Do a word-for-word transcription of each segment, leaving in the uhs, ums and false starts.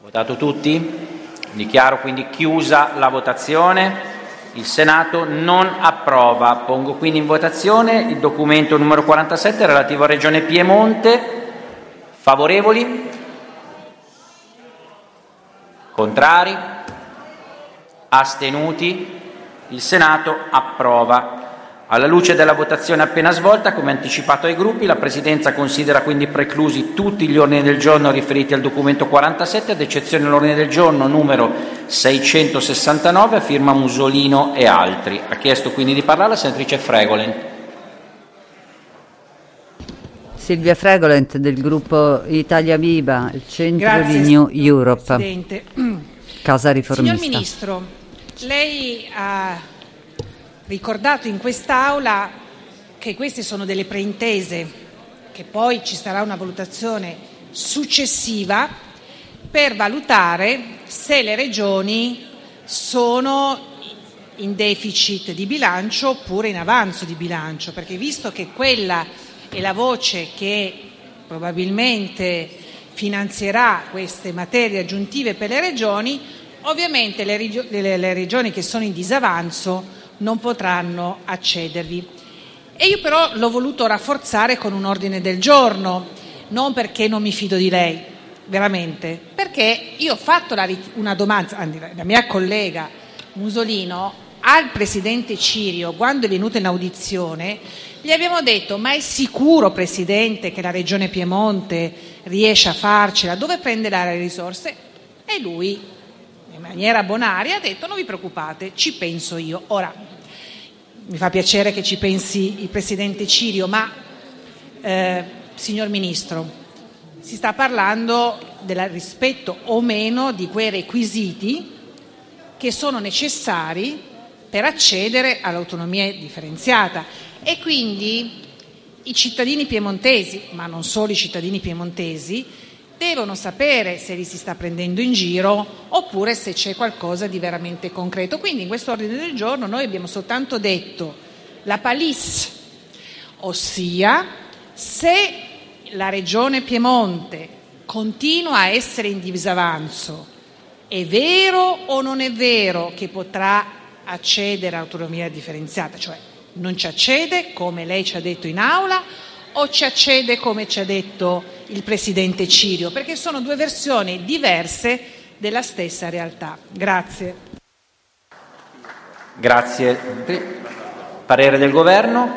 Votato tutti? Dichiaro quindi chiusa la votazione. Il Senato non approva. Pongo quindi in votazione il documento numero quarantasette relativo a Regione Piemonte. Favorevoli? Contrari? Astenuti? Il Senato approva. Alla luce della votazione appena svolta, come anticipato ai gruppi, la Presidenza considera quindi preclusi tutti gli ordini del giorno riferiti al documento quarantasette, ad eccezione dell'ordine del giorno numero seicentosessantanove, a firma Musolino e altri. Ha chiesto quindi di parlare la senatrice Fregolent. Silvia Fregolent del gruppo Italia Viva, il centro Grazie, di New Europe. Presidente. Casa riformista. Signor Ministro, lei ha ricordato in quest'Aula che queste sono delle preintese, che poi ci sarà una valutazione successiva per valutare se le regioni sono in deficit di bilancio oppure in avanzo di bilancio, perché visto che quella è la voce che probabilmente finanzierà queste materie aggiuntive per le regioni, ovviamente le, regio- le, le regioni che sono in disavanzo non potranno accedervi. E io però l'ho voluto rafforzare con un ordine del giorno, non perché non mi fido di lei, veramente, perché io ho fatto la, una domanda, la mia collega Musolino, al Presidente Cirio, quando è venuto in audizione, gli abbiamo detto: ma è sicuro, Presidente, che la Regione Piemonte riesce a farcela? Dove prenderà le risorse? E lui, in maniera bonaria, ha detto: non vi preoccupate, ci penso io. Ora, mi fa piacere che ci pensi il Presidente Cirio, ma eh, signor Ministro, si sta parlando del rispetto o meno di quei requisiti che sono necessari per accedere all'autonomia differenziata, e quindi i cittadini piemontesi, ma non solo i cittadini piemontesi, devono sapere se li si sta prendendo in giro oppure se c'è qualcosa di veramente concreto. Quindi in questo ordine del giorno noi abbiamo soltanto detto la palisse, ossia se la Regione Piemonte continua a essere in disavanzo, è vero o non è vero che potrà accedere all'autonomia differenziata, cioè non ci accede come lei ci ha detto in aula o ci accede come ci ha detto il Presidente Cirio, perché sono due versioni diverse della stessa realtà. Grazie. Grazie. Parere del Governo?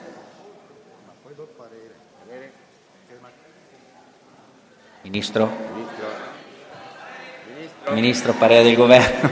Ministro? Ministro, parere del Governo?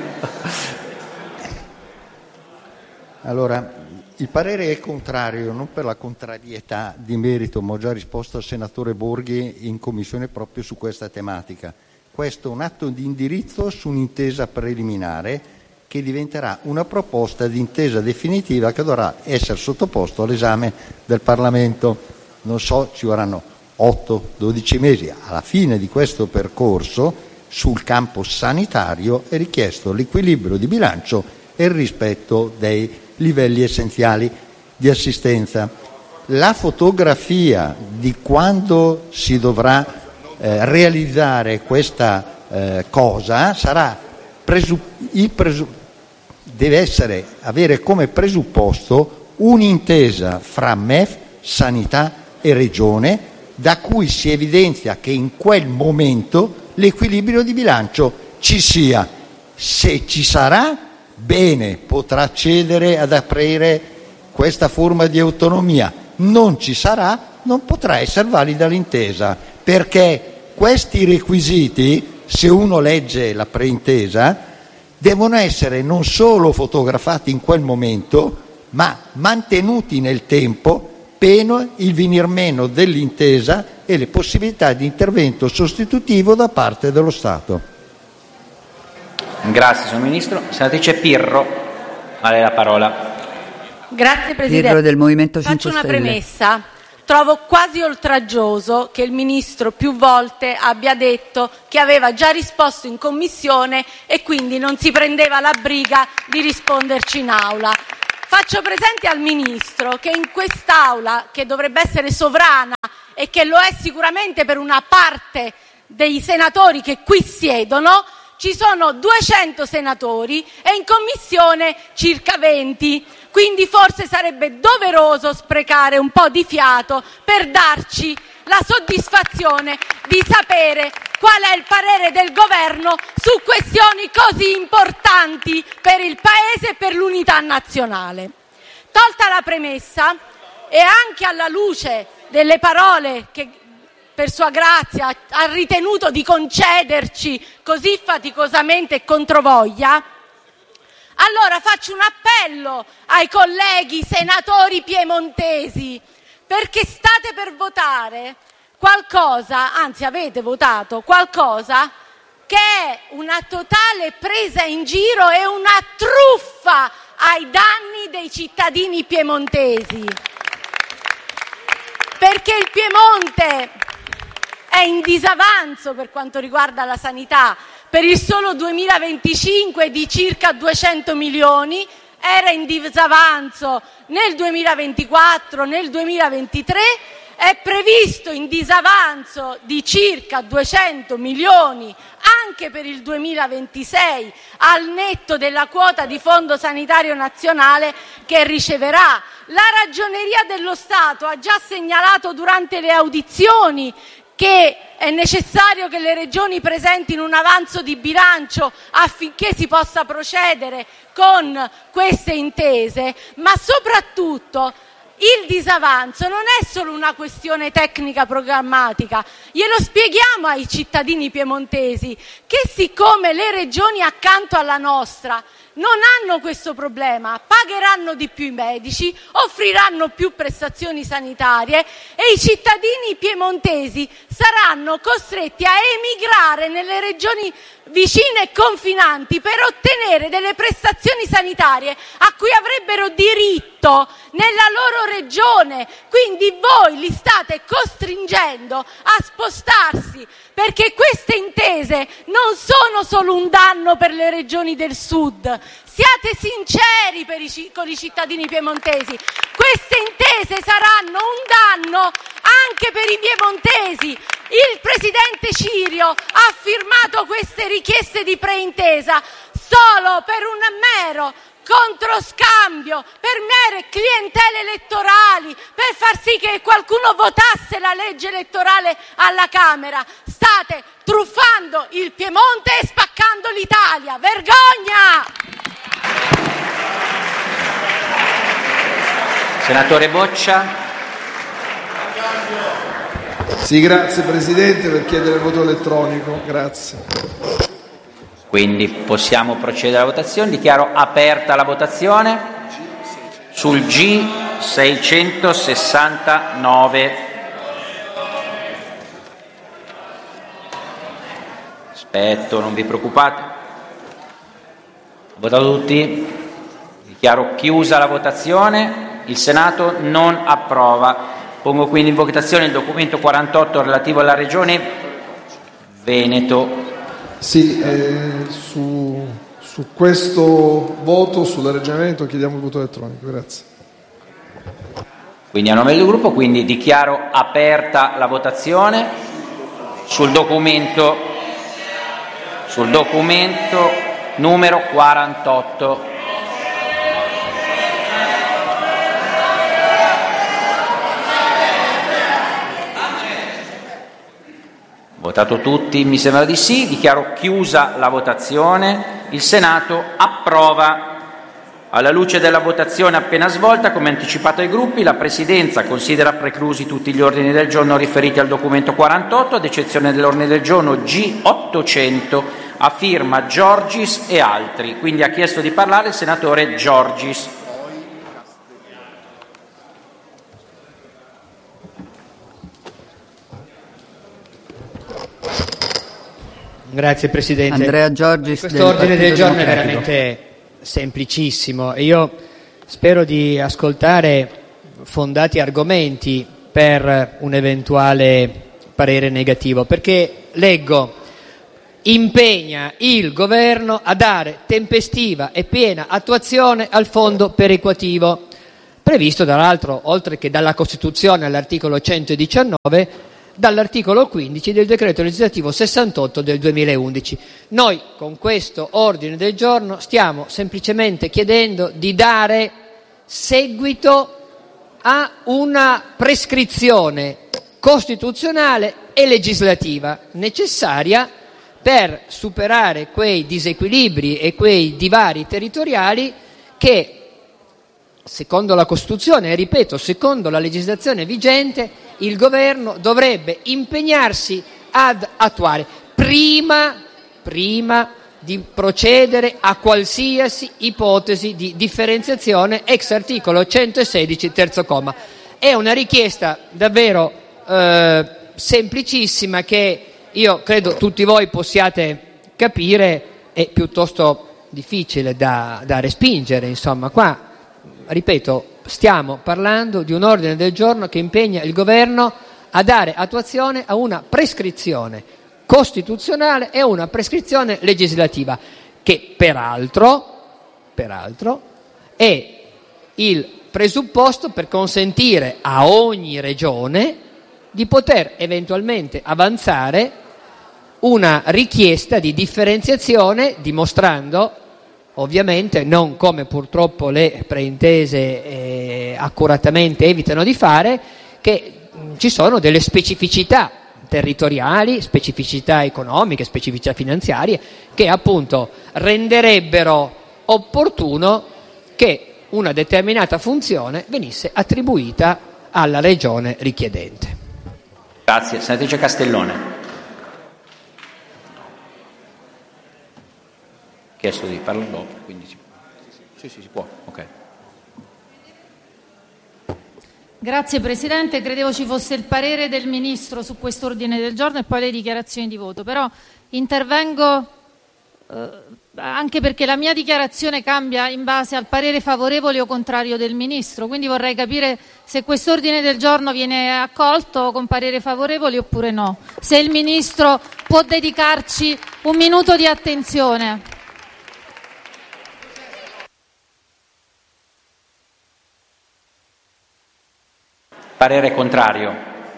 Allora, il parere è contrario, non per la contrarietà di merito, ma ho già risposto al senatore Borghi in commissione proprio su questa tematica. Questo è un atto di indirizzo su un'intesa preliminare che diventerà una proposta di intesa definitiva che dovrà essere sottoposto all'esame del Parlamento. Non so, ci vorranno otto dodici mesi. Alla fine di questo percorso, sul campo sanitario, è richiesto l'equilibrio di bilancio e il rispetto dei livelli essenziali di assistenza. La fotografia di quando si dovrà eh, realizzare questa eh, cosa sarà presu- il presu- deve essere avere come presupposto un'intesa fra M E F, sanità e regione, da cui si evidenzia che in quel momento l'equilibrio di bilancio ci sia. Se ci sarà, bene, potrà accedere ad aprire questa forma di autonomia. Non ci sarà, non potrà essere valida l'intesa, perché questi requisiti, se uno legge la preintesa, devono essere non solo fotografati in quel momento, ma mantenuti nel tempo, pena il venir meno dell'intesa e le possibilità di intervento sostitutivo da parte dello Stato. Grazie, signor Ministro. Senatrice Pirro, a lei la parola. Grazie Presidente. Pirro del Movimento cinque Faccio una Stelle. premessa. Trovo quasi oltraggioso che il Ministro più volte abbia detto che aveva già risposto in Commissione e quindi non si prendeva la briga di risponderci in Aula. Faccio presente al Ministro che in quest'Aula, che dovrebbe essere sovrana e che lo è sicuramente per una parte dei senatori che qui siedono, ci sono duecento senatori e in commissione circa venti, quindi forse sarebbe doveroso sprecare un po' di fiato per darci la soddisfazione di sapere qual è il parere del governo su questioni così importanti per il Paese e per l'unità nazionale. Tolta la premessa, e anche alla luce delle parole che per sua grazia ha ritenuto di concederci così faticosamente e controvoglia, allora faccio un appello ai colleghi senatori piemontesi, perché state per votare qualcosa, anzi avete votato qualcosa che è una totale presa in giro e una truffa ai danni dei cittadini piemontesi. Perché il Piemonte è in disavanzo per quanto riguarda la sanità per il solo duemilaventicinque di circa duecento milioni, era in disavanzo nel duemilaventiquattro, nel duemilaventitré, è previsto in disavanzo di circa duecento milioni anche per il duemilaventisei, al netto della quota di Fondo Sanitario Nazionale che riceverà. La Ragioneria dello Stato ha già segnalato durante le audizioni che è necessario che le regioni presentino un avanzo di bilancio affinché si possa procedere con queste intese, ma soprattutto il disavanzo non è solo una questione tecnica programmatica. Glielo spieghiamo ai cittadini piemontesi che siccome le regioni accanto alla nostra non hanno questo problema, pagheranno di più i medici, offriranno più prestazioni sanitarie e i cittadini piemontesi saranno costretti a emigrare nelle regioni vicine e confinanti per ottenere delle prestazioni sanitarie a cui avrebbero diritto nella loro regione. Quindi voi li state costringendo a spostarsi, perché queste intese non sono solo un danno per le regioni del sud. Siate sinceri per i, con i cittadini piemontesi. Queste intese saranno un danno anche per i piemontesi. Il presidente Cirio ha firmato queste richieste di preintesa solo per un mero controscambio, per mere clientele elettorali, per far sì che qualcuno votasse la legge elettorale alla Camera. State truffando il Piemonte e spaccando l'Italia. Vergogna! Senatore Boccia. Sì, grazie Presidente, per chiedere il voto elettronico. Grazie. Quindi possiamo procedere alla votazione. Dichiaro aperta la votazione sul G seicentosessantanove. Aspetto, non vi preoccupate. Votato tutti? Dichiaro chiusa la votazione. Il Senato non approva. Pongo quindi in votazione il documento quarantotto relativo alla Regione Veneto. Sì, eh, su, su questo voto sulla Regione Veneto chiediamo il voto elettronico. Grazie. Quindi a nome del gruppo, quindi dichiaro aperta la votazione sul documento, sul documento numero quarantotto. Votato tutti? Mi sembra di sì. Dichiaro chiusa la votazione. Il Senato approva. Alla luce della votazione appena svolta, come anticipato ai gruppi, la Presidenza considera preclusi tutti gli ordini del giorno riferiti al documento quarantotto, ad eccezione dell'ordine del giorno G ottocento, a firma Giorgis e altri. Quindi ha chiesto di parlare il senatore Giorgis. Grazie Presidente. Andrea Giorgis. Questo ordine del giorno è veramente semplicissimo e io spero di ascoltare fondati argomenti per un eventuale parere negativo, perché leggo: impegna il governo a dare tempestiva e piena attuazione al fondo perequativo, previsto tra l'altro, oltre che dalla Costituzione all'articolo centodiciannove, dall'articolo quindici del decreto legislativo sessantotto del duemilaundici. Noi con questo ordine del giorno stiamo semplicemente chiedendo di dare seguito a una prescrizione costituzionale e legislativa necessaria per superare quei disequilibri e quei divari territoriali che, secondo la Costituzione e ripeto, secondo la legislazione vigente, il governo dovrebbe impegnarsi ad attuare prima, prima di procedere a qualsiasi ipotesi di differenziazione ex articolo centosedici terzo comma. È una richiesta davvero eh, semplicissima che io credo tutti voi possiate capire, è piuttosto difficile da, da respingere. Insomma, qua, ripeto, stiamo parlando di un ordine del giorno che impegna il governo a dare attuazione a una prescrizione costituzionale e a una prescrizione legislativa che peraltro, peraltro è il presupposto per consentire a ogni regione di poter eventualmente avanzare una richiesta di differenziazione, dimostrando ovviamente, non come purtroppo le preintese eh, accuratamente evitano di fare, che mh, ci sono delle specificità territoriali, specificità economiche, specificità finanziarie che appunto renderebbero opportuno che una determinata funzione venisse attribuita alla regione richiedente. Grazie. Senatrice Castellone. Chiesto di parlare dopo, quindi si, sì, sì, si può. Ok. Grazie Presidente, credevo ci fosse il parere del Ministro su quest'ordine del giorno e poi le dichiarazioni di voto, però intervengo eh, anche perché la mia dichiarazione cambia in base al parere favorevole o contrario del Ministro, quindi vorrei capire se quest'ordine del giorno viene accolto con parere favorevole oppure no, se il Ministro può dedicarci un minuto di attenzione. Parere contrario.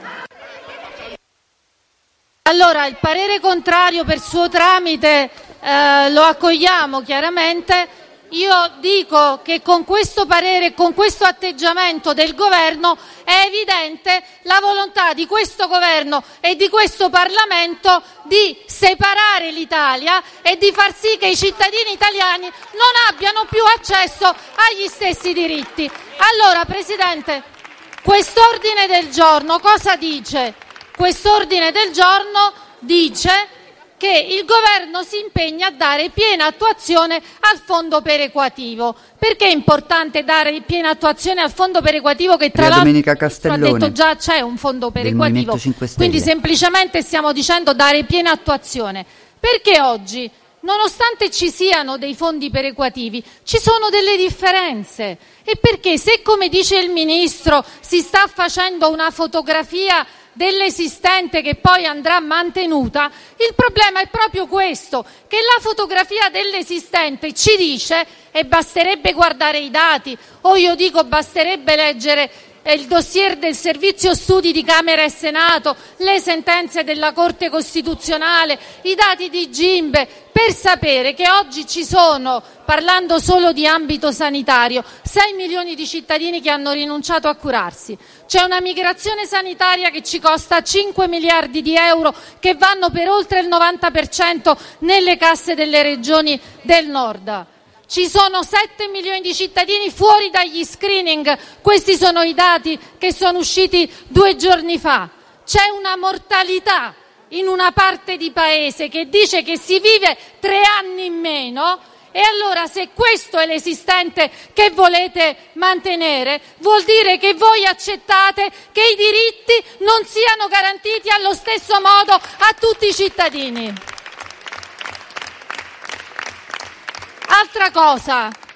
Allora, il parere contrario per suo tramite eh, lo accogliamo chiaramente. Io dico che con questo parere e con questo atteggiamento del governo è evidente la volontà di questo governo e di questo Parlamento di separare l'Italia e di far sì che i cittadini italiani non abbiano più accesso agli stessi diritti. Allora, Presidente, quest'ordine del giorno cosa dice? Quest'ordine del giorno dice che il governo si impegna a dare piena attuazione al fondo perequativo. Perché è importante dare piena attuazione al fondo perequativo, che tra l'altro ha detto già c'è un fondo perequativo, quindi semplicemente stiamo dicendo dare piena attuazione? Perché oggi, nonostante ci siano dei fondi perequativi, ci sono delle differenze. E perché se, come dice il Ministro, si sta facendo una fotografia dell'esistente che poi andrà mantenuta, il problema è proprio questo, che la fotografia dell'esistente ci dice, e basterebbe guardare i dati, o io dico basterebbe leggere il dossier del Servizio Studi di Camera e Senato, le sentenze della Corte Costituzionale, i dati di Gimbe, per sapere che oggi ci sono, parlando solo di ambito sanitario, sei milioni di cittadini che hanno rinunciato a curarsi. C'è una migrazione sanitaria che ci costa cinque miliardi di euro, che vanno per oltre il novanta per cento nelle casse delle regioni del nord. Ci sono sette milioni di cittadini fuori dagli screening, questi sono i dati che sono usciti due giorni fa. C'è una mortalità in una parte di paese che dice che si vive tre anni in meno, e allora se questo è l'esistente che volete mantenere, vuol dire che voi accettate che i diritti non siano garantiti allo stesso modo a tutti i cittadini. Altra cosa,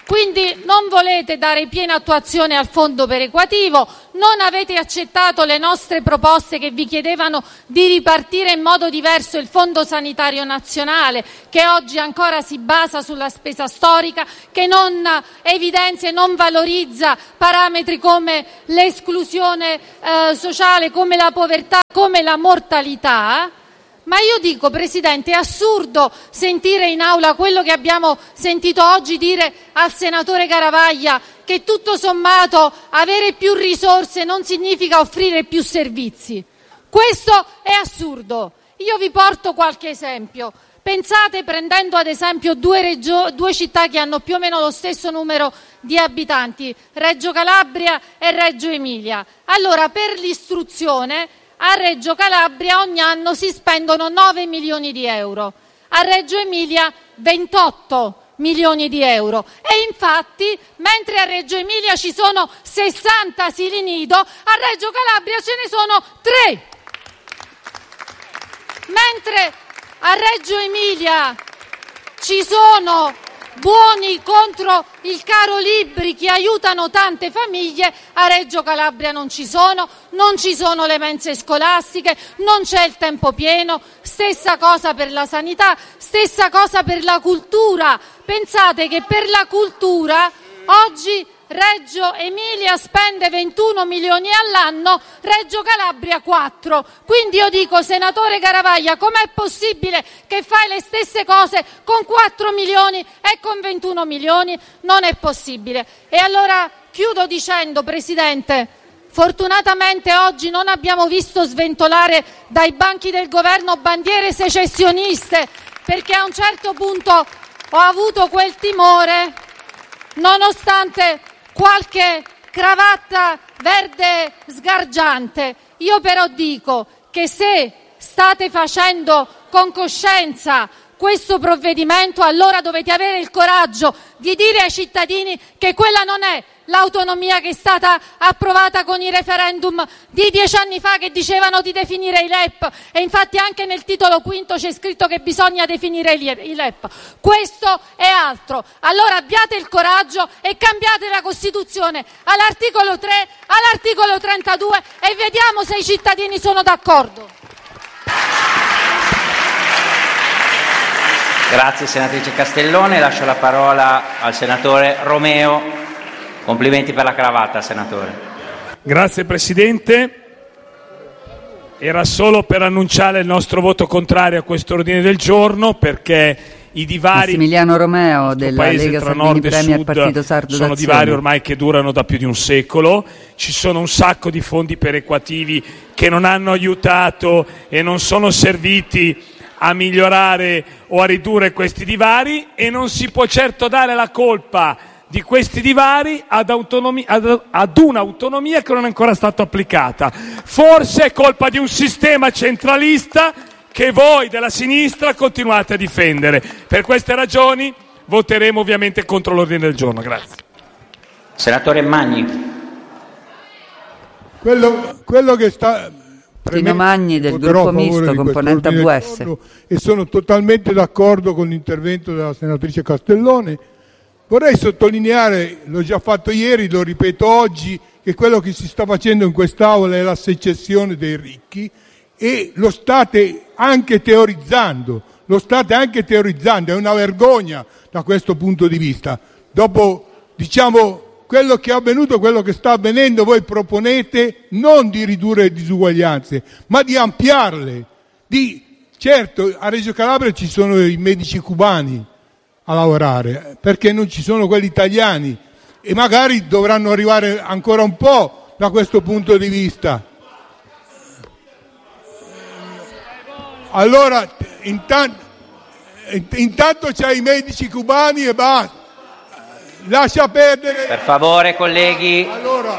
Quindi non volete dare piena attuazione al fondo perequativo, non avete accettato le nostre proposte che vi chiedevano di ripartire in modo diverso il Fondo Sanitario Nazionale, che oggi ancora si basa sulla spesa storica, che non evidenzia e non valorizza parametri come l'esclusione eh, sociale, come la povertà, come la mortalità. Ma io dico, Presidente, è assurdo sentire in aula quello che abbiamo sentito oggi dire al senatore Garavaglia, che tutto sommato avere più risorse non significa offrire più servizi. Questo è assurdo. Io vi porto qualche esempio. Pensate, prendendo ad esempio due, regio- due città che hanno più o meno lo stesso numero di abitanti, Reggio Calabria e Reggio Emilia. Allora, per l'istruzione a Reggio Calabria ogni anno si spendono nove milioni di euro, a Reggio Emilia ventotto milioni di euro. E infatti, mentre a Reggio Emilia ci sono sessanta asili nido, a Reggio Calabria ce ne sono tre. Mentre a Reggio Emilia ci sono buoni contro il caro libri che aiutano tante famiglie, a Reggio Calabria non ci sono, non ci sono le mense scolastiche, non c'è il tempo pieno, stessa cosa per la sanità, stessa cosa per la cultura. Pensate che per la cultura oggi Reggio Emilia spende ventuno milioni all'anno, Reggio Calabria quattro. Quindi io dico, senatore Garavaglia, com'è possibile che fai le stesse cose con quattro milioni e con ventuno milioni? Non è possibile. E allora chiudo dicendo, Presidente, fortunatamente oggi non abbiamo visto sventolare dai banchi del governo bandiere secessioniste, perché a un certo punto ho avuto quel timore, nonostante qualche cravatta verde sgargiante. Io però dico che se state facendo con coscienza questo provvedimento, allora dovete avere il coraggio di dire ai cittadini che quella non è l'autonomia che è stata approvata con i referendum di dieci anni fa, che dicevano di definire i L E P, e infatti anche nel titolo quinto c'è scritto che bisogna definire i L E P. Questo è altro. Allora abbiate il coraggio e cambiate la Costituzione all'articolo tre, all'articolo trentadue, e vediamo se i cittadini sono d'accordo. Grazie senatrice Castellone, lascio la parola al senatore Romeo. Complimenti per la cravatta, senatore. Grazie Presidente. Era solo per annunciare il nostro voto contrario a questo ordine del giorno, perché i divari Massimiliano Romeo della Lega tra Salvini nord e Premier Partito sud Sardo sono d'Azione. divari ormai che durano da più di un secolo. Ci sono un sacco di fondi perequativi che non hanno aiutato e non sono serviti a migliorare o a ridurre questi divari, e non si può certo dare la colpa di questi divari ad, autonomia, ad, ad un'autonomia che non è ancora stata applicata. Forse è colpa di un sistema centralista che voi della sinistra continuate a difendere. Per queste ragioni voteremo ovviamente contro l'ordine del giorno. Grazie. Senatore Magni. Quello, quello che sta... Tino Magni del gruppo misto, componente A V S. E sono totalmente d'accordo con l'intervento della senatrice Castellone. Vorrei sottolineare, l'ho già fatto ieri, lo ripeto oggi, che quello che si sta facendo in quest'Aula è la secessione dei ricchi, e lo state anche teorizzando, lo state anche teorizzando, è una vergogna da questo punto di vista. Dopo, diciamo, quello che è avvenuto, quello che sta avvenendo, voi proponete non di ridurre le disuguaglianze, ma di ampliarle. Di, certo, a Reggio Calabria ci sono i medici cubani a lavorare, perché non ci sono quelli italiani, e magari dovranno arrivare ancora un po' da questo punto di vista. Allora, intanto, intanto c'hai i medici cubani e basta. Lascia perdere. Per favore, colleghi. Allora.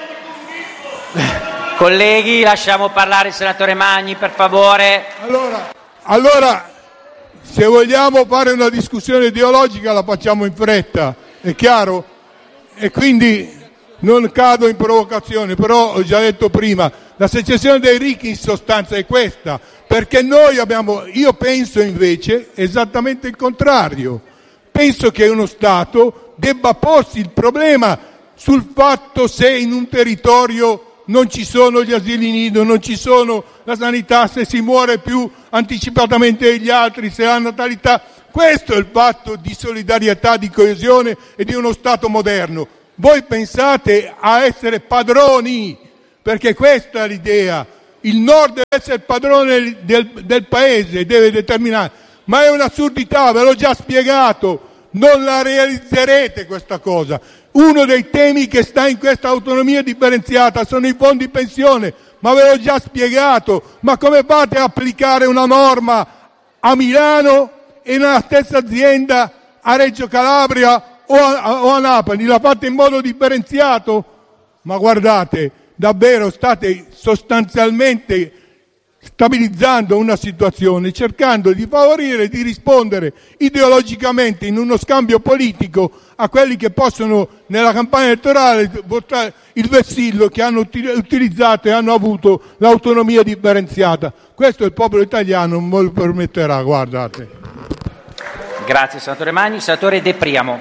Colleghi, lasciamo parlare il senatore Magni, per favore. Allora, allora, se vogliamo fare una discussione ideologica la facciamo in fretta, è chiaro? E quindi non cado in provocazione, però ho già detto prima, la secessione dei ricchi in sostanza è questa, perché noi abbiamo, io penso invece esattamente il contrario. Penso che uno Stato debba porsi il problema sul fatto se in un territorio non ci sono gli asili nido, non ci sono la sanità, se si muore più anticipatamente degli altri, se la natalità. Questo è il fatto di solidarietà, di coesione e di uno Stato moderno. Voi pensate a essere padroni, perché questa è l'idea. Il Nord deve essere padrone del, del paese, deve determinare. Ma è un'assurdità, ve l'ho già spiegato. Non la realizzerete questa cosa. Uno dei temi che sta in questa autonomia differenziata sono i fondi pensione, ma ve l'ho già spiegato. Ma come fate a applicare una norma a Milano e nella stessa azienda a Reggio Calabria o a, o a Napoli? La fate in modo differenziato? Ma guardate, davvero state sostanzialmente stabilizzando una situazione, cercando di favorire, di rispondere ideologicamente in uno scambio politico a quelli che possono nella campagna elettorale votare il vessillo, che hanno utilizzato e hanno avuto l'autonomia differenziata. Questo il popolo italiano non lo permetterà, guardate. Grazie senatore Magni. Senatore De Priamo.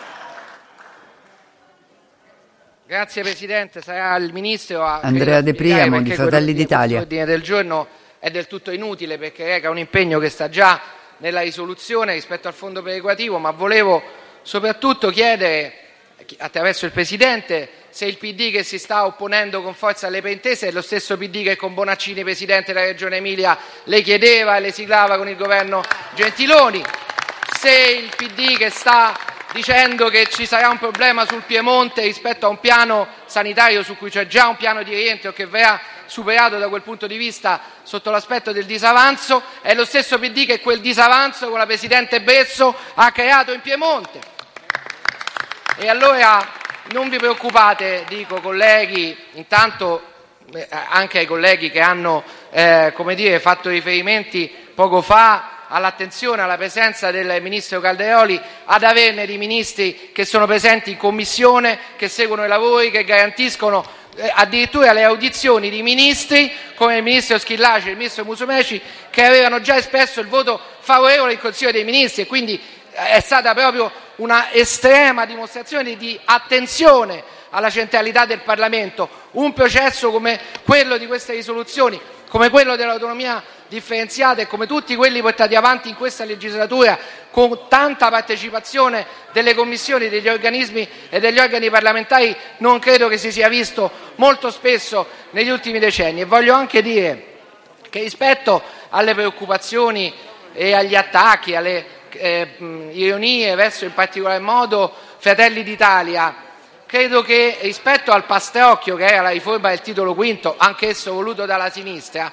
Grazie Presidente, sarà il Ministro a Andrea De Priamo di Fratelli d'Italia. L'ordine del giorno è del tutto inutile perché reca un impegno che sta già nella risoluzione rispetto al fondo perequativo, ma volevo soprattutto chiedere attraverso il Presidente se il P D che si sta opponendo con forza alle preintese è lo stesso P D che con Bonaccini Presidente della Regione Emilia le chiedeva e le siglava con il governo Gentiloni, se il P D che sta dicendo che ci sarà un problema sul Piemonte rispetto a un piano sanitario su cui c'è già un piano di rientro che verrà superato da quel punto di vista sotto l'aspetto del disavanzo, è lo stesso P D che quel disavanzo con la Presidente Bresso ha creato in Piemonte. E allora non vi preoccupate, dico colleghi, intanto eh, anche ai colleghi che hanno eh, come dire, fatto riferimenti poco fa all'attenzione, alla presenza del Ministro Calderoli, ad averne di ministri che sono presenti in Commissione, che seguono i lavori, che garantiscono eh, addirittura le audizioni di ministri come il Ministro Schillaci e il Ministro Musumeci, che avevano già espresso il voto favorevole in Consiglio dei Ministri, e quindi è stata proprio una estrema dimostrazione di attenzione alla centralità del Parlamento. Un processo come quello di queste risoluzioni, come quello dell'autonomia differenziata e come tutti quelli portati avanti in questa legislatura con tanta partecipazione delle commissioni, degli organismi e degli organi parlamentari, non credo che si sia visto molto spesso negli ultimi decenni. E voglio anche dire che rispetto alle preoccupazioni e agli attacchi, alle eh, ironie verso in particolar modo Fratelli d'Italia, credo che rispetto al pastrocchio che era la riforma del titolo quinto, anch'esso voluto dalla sinistra,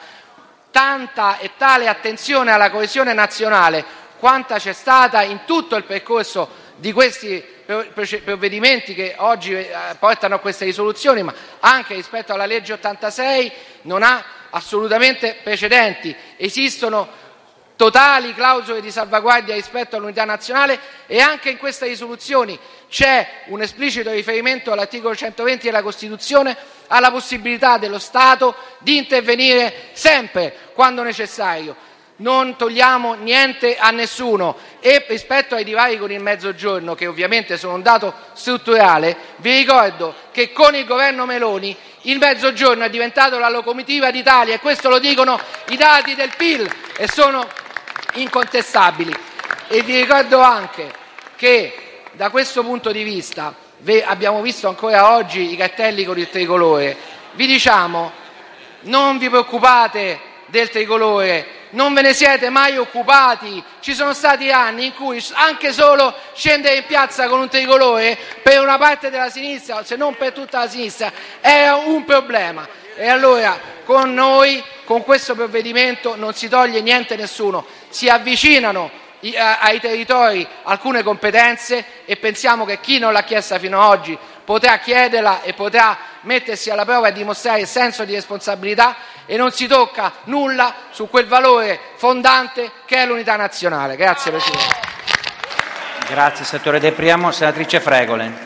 tanta e tale attenzione alla coesione nazionale quanta c'è stata in tutto il percorso di questi provvedimenti che oggi portano a queste risoluzioni, ma anche rispetto alla legge ottantasei, non ha assolutamente precedenti. Esistono totali clausole di salvaguardia rispetto all'unità nazionale e anche in queste risoluzioni c'è un esplicito riferimento all'articolo centoventi della Costituzione alla possibilità dello Stato di intervenire sempre quando necessario. Non togliamo niente a nessuno e rispetto ai divari con il Mezzogiorno, che ovviamente sono un dato strutturale, vi ricordo che con il governo Meloni il Mezzogiorno è diventato la locomotiva d'Italia e questo lo dicono i dati del P I L e sono incontestabili. E vi ricordo anche che da questo punto di vista abbiamo visto ancora oggi i cartelli con il tricolore. Vi diciamo, non vi preoccupate del tricolore, non ve ne siete mai occupati. Ci sono stati anni in cui anche solo scendere in piazza con un tricolore per una parte della sinistra, se non per tutta la sinistra, era un problema. E allora con noi, con questo provvedimento, non si toglie niente a nessuno, si avvicinano ai territori alcune competenze e pensiamo che chi non l'ha chiesta fino ad oggi potrà chiederla e potrà mettersi alla prova e dimostrare il senso di responsabilità, e non si tocca nulla su quel valore fondante che è l'unità nazionale. Grazie Presidente. Grazie senatore De Priamo. Senatrice Fregolent.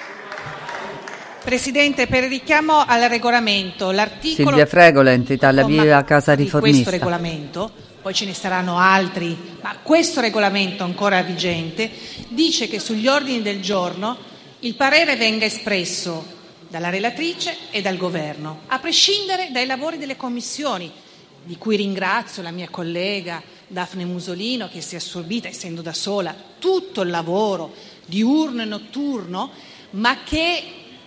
Presidente, per richiamo al regolamento, l'articolo Silvia Fregolent, Italia Viva, Casa di Riformista. questo regolamento poi ce ne saranno altri, ma questo regolamento ancora vigente dice che sugli ordini del giorno il parere venga espresso dalla relatrice e dal governo, a prescindere dai lavori delle commissioni, di cui ringrazio la mia collega Daphne Musolino, che si è assorbita, essendo da sola, tutto il lavoro diurno e notturno, ma che,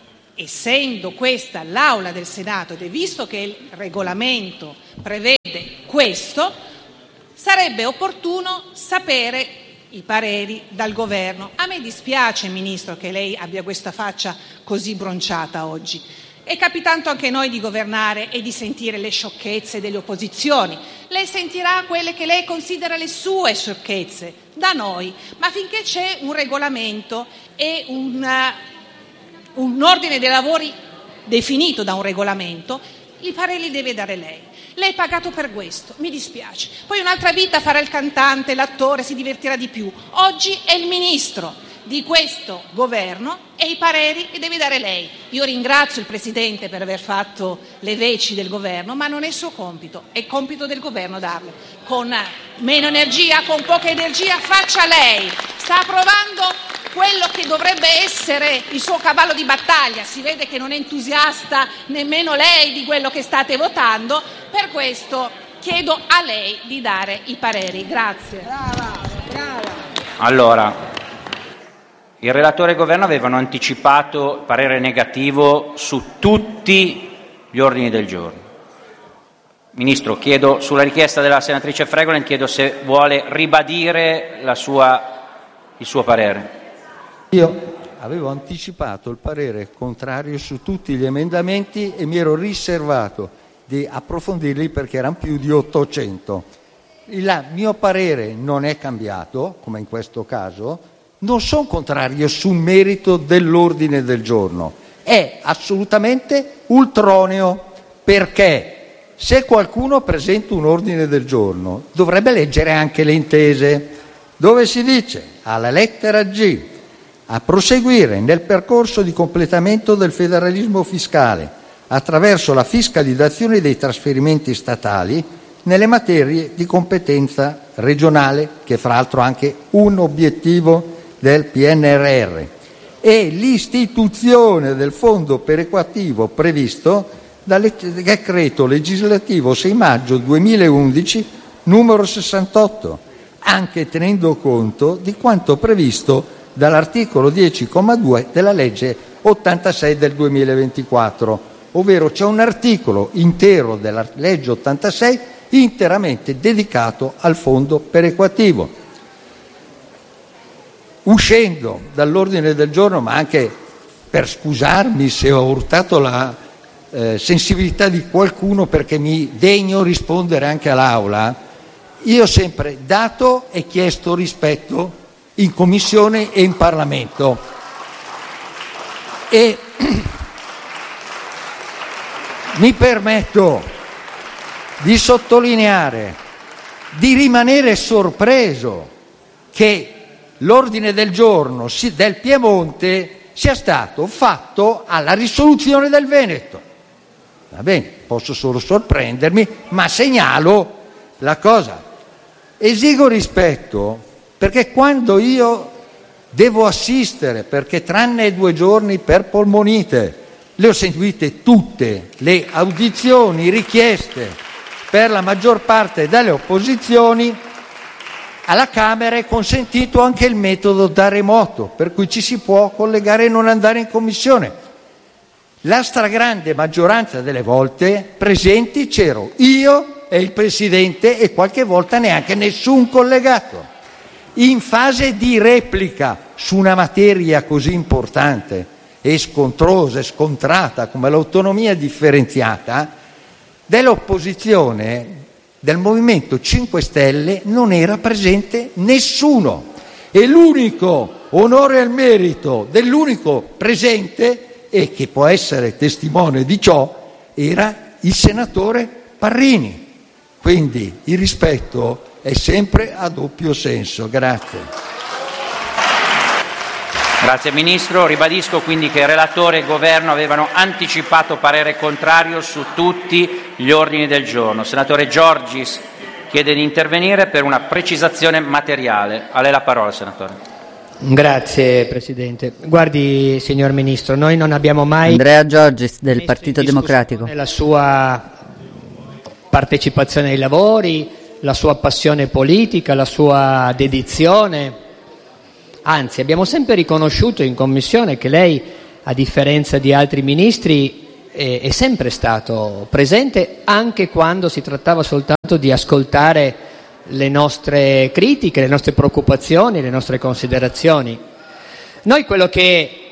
essendo questa l'Aula del Senato ed è visto che il regolamento prevede questo, sarebbe opportuno sapere i pareri dal governo. A me dispiace, Ministro, che lei abbia questa faccia così bronciata oggi. È capitato anche a noi di governare e di sentire le sciocchezze delle opposizioni. Lei sentirà quelle che lei considera le sue sciocchezze da noi, ma finché c'è un regolamento e un, uh, un ordine dei lavori definito da un regolamento, i pareri li deve dare lei. Lei è pagato per questo, mi dispiace. Poi un'altra vita farà il cantante, l'attore, si divertirà di più. Oggi è il Ministro di questo governo e i pareri li deve dare lei. Io ringrazio il Presidente per aver fatto le veci del governo, ma non è suo compito, è compito del governo darle. Con meno energia, con poca energia, faccia lei. Sta approvando quello che dovrebbe essere il suo cavallo di battaglia. Si vede che non è entusiasta nemmeno lei di quello che state votando, per questo chiedo a lei di dare i pareri. Grazie. Brava, brava. Allora, il relatore e il governo avevano anticipato parere negativo su tutti gli ordini del giorno. Ministro, chiedo, sulla richiesta della senatrice Fregolent, chiedo se vuole ribadire la sua, il suo parere. Io avevo anticipato il parere contrario su tutti gli emendamenti e mi ero riservato di approfondirli perché erano più di ottocento. Il mio parere non è cambiato, come in questo caso. Non sono contrario sul merito dell'ordine del giorno, è assolutamente ultroneo, perché se qualcuno presenta un ordine del giorno dovrebbe leggere anche le intese, dove si dice alla lettera G a proseguire nel percorso di completamento del federalismo fiscale attraverso la fiscalizzazione dei trasferimenti statali nelle materie di competenza regionale, che fra l'altro è anche un obiettivo del P N R R, e l'istituzione del fondo perequativo previsto dal decreto legislativo sei maggio duemilaundici numero sessantotto, anche tenendo conto di quanto previsto dall'articolo dieci comma due della legge ottantasei del duemilaventiquattro, ovvero c'è un articolo intero della legge ottantasei interamente dedicato al fondo perequativo. Uscendo dall'ordine del giorno, ma anche per scusarmi se ho urtato la eh, sensibilità di qualcuno, perché mi degno rispondere anche all'Aula, io ho sempre dato e chiesto rispetto in Commissione e in Parlamento. E mi permetto di sottolineare, di rimanere sorpreso che l'ordine del giorno del Piemonte sia stato fatto alla risoluzione del Veneto. Va bene, posso solo sorprendermi, ma segnalo la cosa. Esigo rispetto, perché quando io devo assistere, perché tranne due giorni per polmonite, le ho seguite tutte le audizioni richieste per la maggior parte delle opposizioni, alla Camera è consentito anche il metodo da remoto, per cui ci si può collegare e non andare in commissione. La stragrande maggioranza delle volte presenti c'ero io e il Presidente e qualche volta neanche nessun collegato. In fase di replica su una materia così importante e scontrosa e scontrata come l'autonomia differenziata, dell'opposizione del Movimento cinque Stelle non era presente nessuno, e l'unico onore al merito dell'unico presente, e che può essere testimone di ciò, era il senatore Parrini. Quindi il rispetto è sempre a doppio senso. Grazie. Grazie Ministro. Ribadisco quindi che il relatore e il Governo avevano anticipato parere contrario su tutti gli ordini del giorno. Senatore Giorgis. chiede di intervenire per una precisazione materiale. A lei la parola, senatore. Grazie Presidente. Guardi, signor Ministro, noi non abbiamo mai... Andrea Giorgis del Partito Democratico. La sua partecipazione ai lavori, la sua passione politica, la sua dedizione. Anzi, abbiamo sempre riconosciuto in Commissione che lei, a differenza di altri ministri, è, è sempre stato presente anche quando si trattava soltanto di ascoltare le nostre critiche, le nostre preoccupazioni, le nostre considerazioni. Noi quello che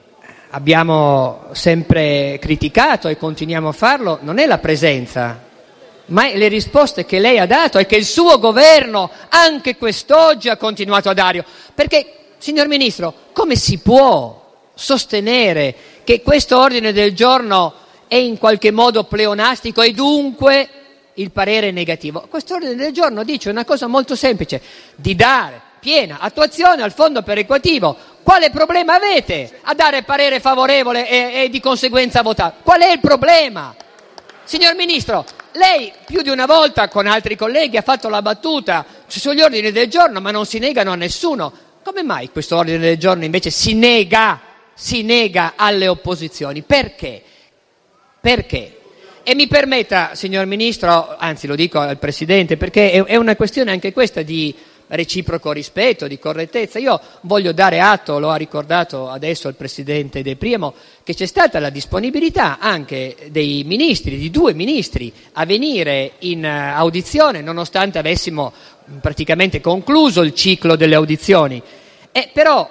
abbiamo sempre criticato e continuiamo a farlo non è la presenza, ma le risposte che lei ha dato e che il suo governo anche quest'oggi ha continuato a dare. Perché, signor Ministro, come si può sostenere che questo ordine del giorno è in qualche modo pleonastico e dunque il parere è negativo? Questo ordine del giorno dice una cosa molto semplice: di dare piena attuazione al fondo perequativo. Quale problema avete a dare parere favorevole e, e di conseguenza votare? Qual è il problema? Signor Ministro, lei più di una volta con altri colleghi ha fatto la battuta sugli ordini del giorno, ma non si negano a nessuno. Come mai questo ordine del giorno invece si nega, si nega alle opposizioni? Perché? Perché? E mi permetta, signor Ministro, anzi lo dico al Presidente, perché è, è una questione anche questa di reciproco rispetto, di correttezza. Io voglio dare atto, lo ha ricordato adesso il Presidente De Priamo, che c'è stata la disponibilità anche dei ministri, di due ministri, a venire in audizione, nonostante avessimo praticamente concluso il ciclo delle audizioni. E però,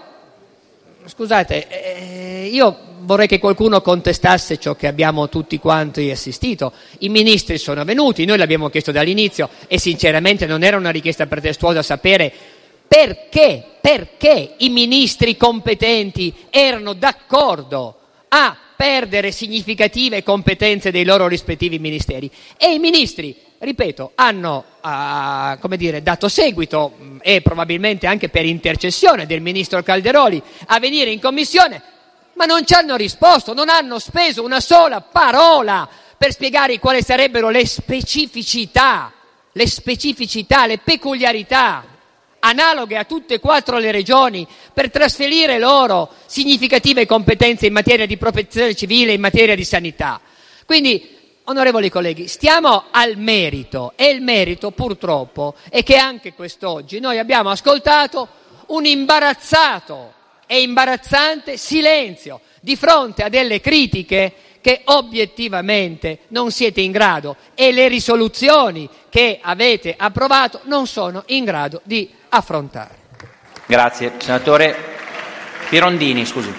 scusate, eh, io vorrei che qualcuno contestasse ciò che abbiamo tutti quanti assistito. I ministri sono venuti, noi l'abbiamo chiesto dall'inizio e sinceramente non era una richiesta pretestuosa sapere perché, perché i ministri competenti erano d'accordo a perdere significative competenze dei loro rispettivi ministeri. E i ministri, ripeto, hanno uh, come dire, dato seguito e probabilmente anche per intercessione del ministro Calderoli a venire in Commissione, ma non ci hanno risposto, non hanno speso una sola parola per spiegare quali sarebbero le specificità, le specificità, le peculiarità analoghe a tutte e quattro le regioni per trasferire loro significative competenze in materia di protezione civile, in materia di sanità. Quindi, onorevoli colleghi, stiamo al merito, e il merito purtroppo è che anche quest'oggi noi abbiamo ascoltato un imbarazzato e imbarazzante silenzio di fronte a delle critiche che obiettivamente non siete in grado, e le risoluzioni che avete approvato non sono in grado di affrontare. Grazie. Senatore Pirondini, scusi.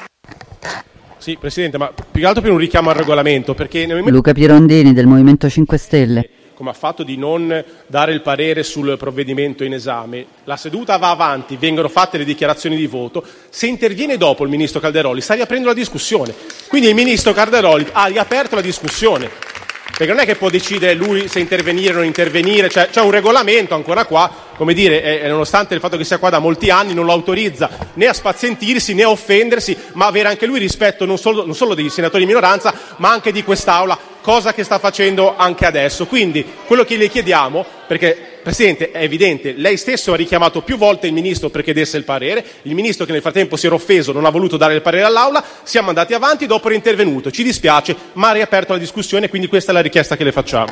Sì, Presidente, ma più che altro per un richiamo al regolamento, perché nel momento... Luca Pirondini del Movimento cinque Stelle. Come ha fatto di non dare il parere sul provvedimento in esame, la seduta va avanti, vengono fatte le dichiarazioni di voto, se interviene dopo il Ministro Calderoli sta riaprendo la discussione, quindi il Ministro Calderoli ha riaperto la discussione, perché non è che può decidere lui se intervenire o non intervenire, cioè, c'è un regolamento ancora qua, come dire, eh, nonostante il fatto che sia qua da molti anni, non lo autorizza né a spazientirsi né a offendersi, ma avere anche lui rispetto non solo, non solo dei senatori di minoranza, ma anche di quest'Aula, cosa che sta facendo anche adesso. Quindi quello che le chiediamo, perché Presidente è evidente, lei stesso ha richiamato più volte il Ministro perché desse il parere, il Ministro che nel frattempo si era offeso non ha voluto dare il parere all'Aula, siamo andati avanti, dopo è intervenuto, ci dispiace, ma ha riaperto la discussione, quindi questa è la richiesta che le facciamo.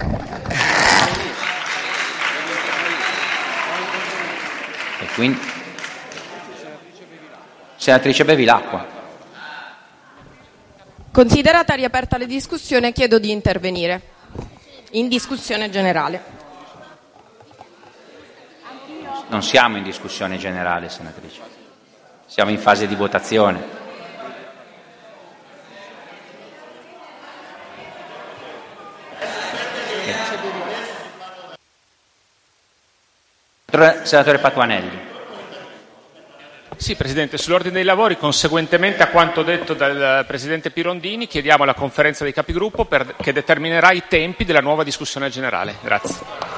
E quindi... Senatrice Bevilacqua. Considerata riaperta la discussione, chiedo di intervenire in discussione generale. Non siamo in discussione generale, senatrice. Siamo in fase di votazione. Senatore Patuanelli. Sì, Presidente, sull'ordine dei lavori, conseguentemente a quanto detto dal Presidente Pirondini, chiediamo alla Conferenza dei Capigruppo per, che determinerà i tempi della nuova discussione generale. Grazie.